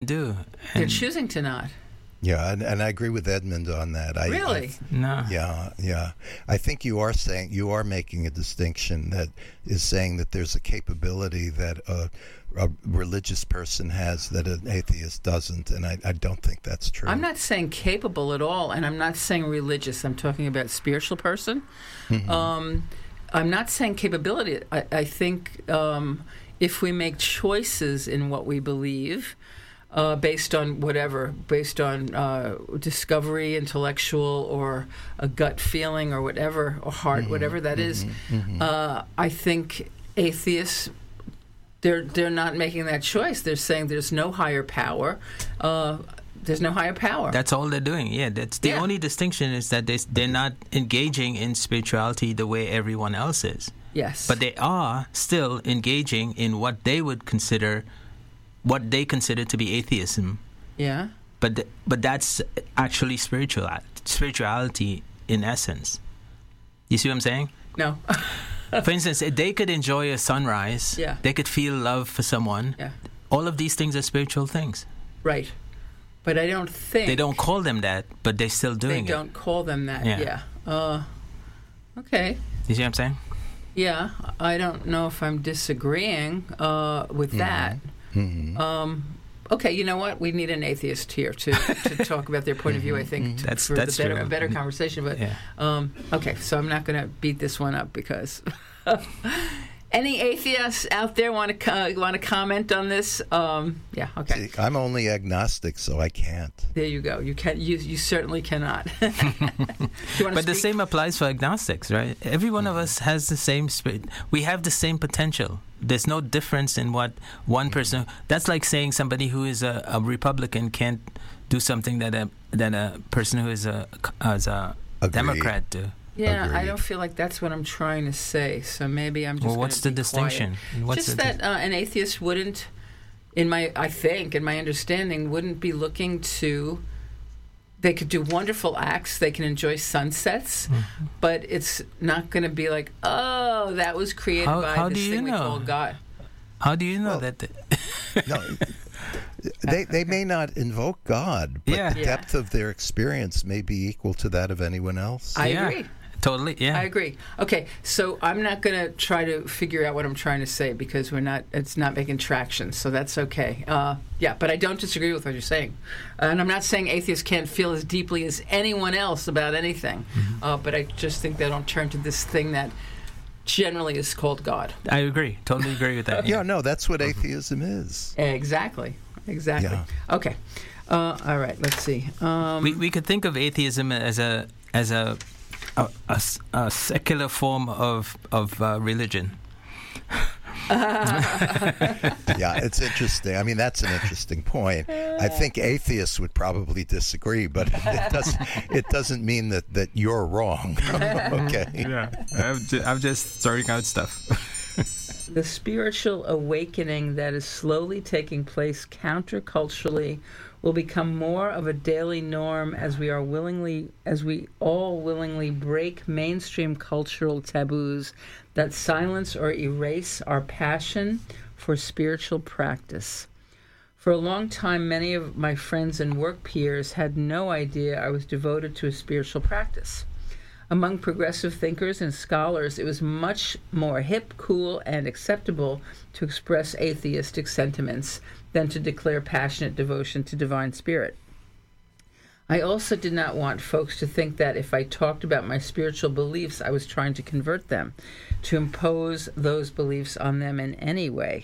do. They're choosing to not. Yeah, and I agree with Edmund on that. Really? No. Yeah. I think you are making a distinction that is saying that there's a capability that a religious person has that an atheist doesn't, and I don't think that's true. I'm not saying capable at all, and I'm not saying religious. I'm talking about spiritual person. Mm-hmm. I'm not saying capability. I think if we make choices in what we believe, based on discovery, intellectual, or a gut feeling, or whatever, or heart, whatever that is, I think atheists, they're not making that choice. They're saying there's no higher power. There's no higher power. That's all they're doing. Yeah, that's the only distinction is that they're not engaging in spirituality the way everyone else is. Yes, but they are still engaging in what they consider to be atheism. Yeah. But that's actually spirituality in essence. You see what I'm saying? No. For instance, they could enjoy a sunrise. Yeah. They could feel love for someone. Yeah. All of these things are spiritual things. Right. But I don't think... They don't call them that, but they're still doing it. They don't call them that, yeah. Okay. You see what I'm saying? Yeah. I don't know if I'm disagreeing with that. Mm-hmm. Okay, you know what? We need an atheist here to talk about their point of view, I think, that's a better conversation. But okay, so I'm not going to beat this one up because... Any atheists out there want to comment on this? Yeah, okay. See, I'm only agnostic, so I can't. There you go. You can. You certainly cannot. But the same applies for agnostics, right? Every one of us has the same spirit. We have the same potential. There's no difference in what one person. That's like saying somebody who is a Republican can't do something that a person who is a Democrat do. Yeah, Agreed. I don't feel like that's what I'm trying to say. So maybe I'm just. Well, what's the distinction? Just that an atheist wouldn't, in my understanding, wouldn't be looking to. They could do wonderful acts. They can enjoy sunsets, but it's not going to be like, oh, that was created by this thing we call God. How do you know that? No. They may not invoke God, but the depth of their experience may be equal to that of anyone else. I agree. Totally, yeah. I agree. Okay, so I'm not going to try to figure out what I'm trying to say because it's not making traction, so that's okay. But I don't disagree with what you're saying. And I'm not saying atheists can't feel as deeply as anyone else about anything, but I just think they don't turn to this thing that generally is called God. I agree. Totally agree with that. Yeah, no, that's what atheism is. Exactly. Yeah. Okay. All right, let's see. We could think of atheism as a secular form of religion. Yeah, it's interesting. I mean, that's an interesting point. I think atheists would probably disagree, but it doesn't mean that you're wrong. Okay. Yeah, I'm just throwing out stuff. The spiritual awakening that is slowly taking place counterculturally will become more of a daily norm as we all willingly break mainstream cultural taboos that silence or erase our passion for spiritual practice. For a long time, many of my friends and work peers had no idea I was devoted to a spiritual practice. Among progressive thinkers and scholars, it was much more hip, cool, and acceptable to express atheistic sentiments than to declare passionate devotion to divine spirit. I also did not want folks to think that if I talked about my spiritual beliefs, I was trying to convert them, to impose those beliefs on them in any way.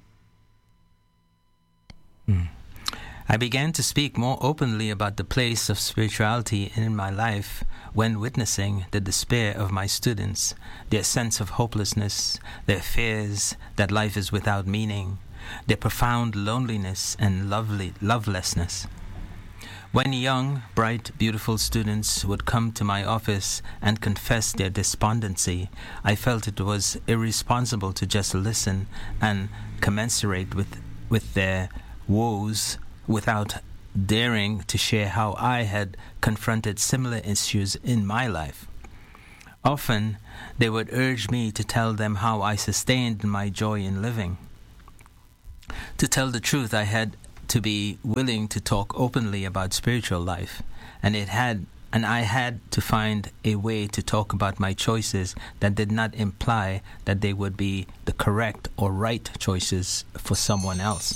I began to speak more openly about the place of spirituality in my life when witnessing the despair of my students, their sense of hopelessness, their fears that life is without meaning, their profound loneliness and lovelessness. When young, bright, beautiful students would come to my office and confess their despondency, I felt it was irresponsible to just listen and commensurate with their woes without daring to share how I had confronted similar issues in my life. Often, they would urge me to tell them how I sustained my joy in living. To tell the truth, I had to be willing to talk openly about spiritual life, and I had to find a way to talk about my choices that did not imply that they would be the correct or right choices for someone else.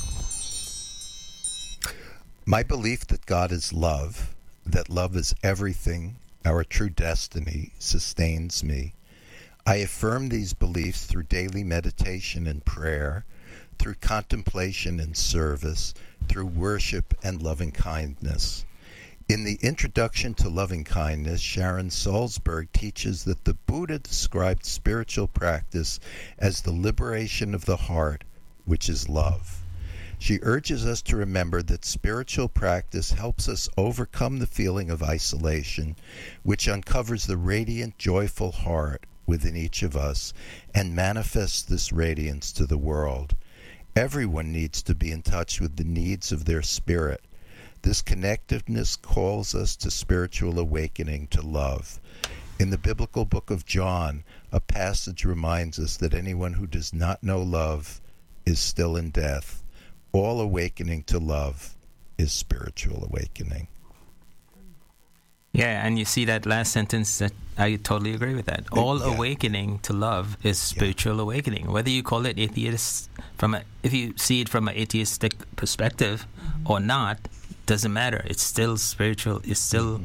My belief that God is love, that love is everything, our true destiny, sustains me. I affirm these beliefs through daily meditation and prayer, through contemplation and service, through worship and loving kindness. In the Introduction to Loving Kindness, Sharon Salzberg teaches that the Buddha described spiritual practice as the liberation of the heart, which is love. She urges us to remember that spiritual practice helps us overcome the feeling of isolation, which uncovers the radiant, joyful heart within each of us and manifests this radiance to the world. Everyone needs to be in touch with the needs of their spirit. This connectiveness calls us to spiritual awakening to love. In the biblical book of John, a passage reminds us that anyone who does not know love is still in death. All awakening to love is spiritual awakening. Yeah, and you see that last sentence, that I totally agree with that. All awakening to love is spiritual awakening. Whether you call it atheist if you see it from an atheistic perspective or not, doesn't matter. It's still spiritual. It's still,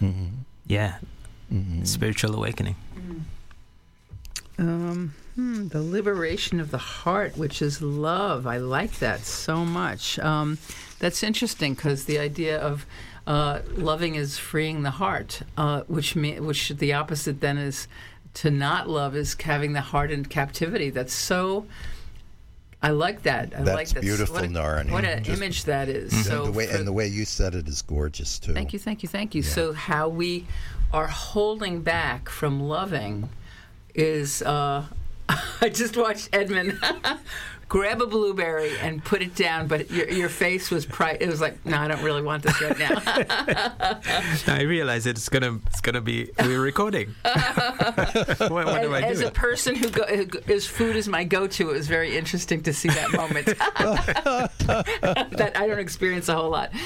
spiritual awakening. The liberation of the heart, which is love. I like that so much. That's interesting because the idea of loving is freeing the heart, which the opposite then is to not love is having the heart in captivity. That's so. I like that. That's beautiful, Narani. What an image that is. So the way you said it is gorgeous too. Thank you. Yeah. So how we are holding back from loving is. I just watched Edmund grab a blueberry and put it down, but your face was it was like, no, I don't really want this right now. I realize it's gonna be we're recording. What do I do? As a person whose food is my go-to, it was very interesting to see that moment. That I don't experience a whole lot.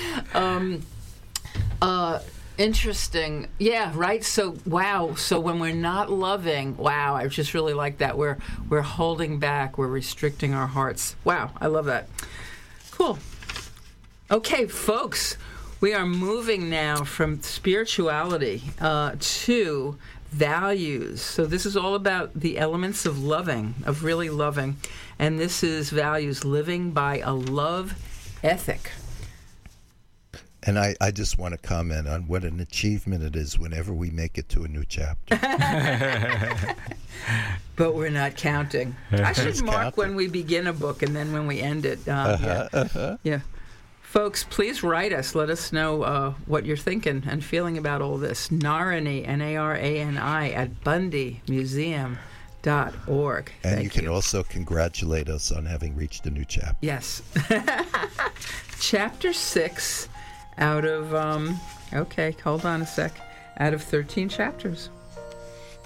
Interesting. Yeah, right. So, wow. So when we're not loving, wow, I just really like that. We're holding back. We're restricting our hearts. Wow, I love that. Cool. Okay, folks, we are moving now from spirituality to values. So this is all about the elements of loving, of really loving. And this is values, living by a love ethic. And I just want to comment on what an achievement it is whenever we make it to a new chapter. But we're not counting. I should mark when we begin a book and then when we end it. Yeah. Folks, please write us. Let us know what you're thinking and feeling about all this. Narani, Narani, at bundymuseum.org. And you can also congratulate us on having reached a new chapter. Yes. Chapter 6 out of, hold on a sec, out of 13 chapters.